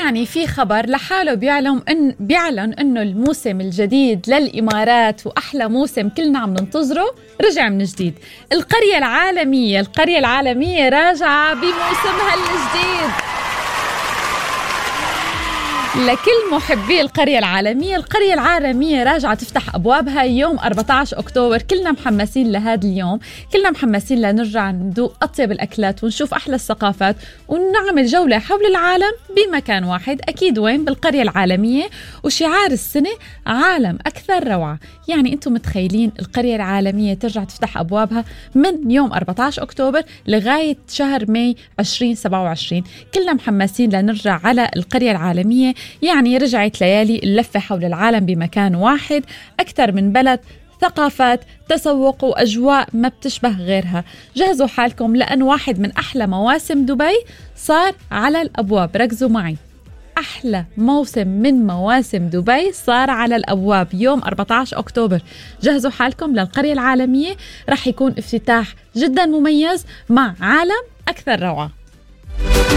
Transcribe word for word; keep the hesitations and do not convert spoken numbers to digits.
يعني في خبر لحاله بيعلن إن بيعلن إنه الموسم الجديد للإمارات وأحلى موسم كلنا عم ننتظره رجع من جديد. القرية العالمية القرية العالمية راجعة بموسمها الجديد. لكل محبي القرية العالمية، القرية العالمية راجعة تفتح أبوابها يوم أربعة عشر أكتوبر. كلنا محمسين لهذا اليوم، كلنا محمسين لنرجع ندوق أطيب الأكلات ونشوف أحلى الثقافات ونعمل جولة حول العالم بمكان واحد. أكيد وين؟ بالقرية العالمية. وشعار السنة عالم أكثر روعة. يعني أنتم متخيلين القرية العالمية ترجع تفتح أبوابها من يوم أربعة عشر أكتوبر لغاية شهر ماي عشرين سبعة وعشرين. كلنا محمسين لنرجع على القرية العالمية. يعني رجعت ليالي اللفة حول العالم بمكان واحد، أكثر من بلد، ثقافات، تسوق وأجواء ما بتشبه غيرها. جهزوا حالكم لأن واحد من أحلى مواسم دبي صار على الأبواب. ركزوا معي، أحلى موسم من مواسم دبي صار على الأبواب يوم أربعة عشر أكتوبر. جهزوا حالكم للقرية العالمية، رح يكون افتتاح جدا مميز مع عالم أكثر روعة.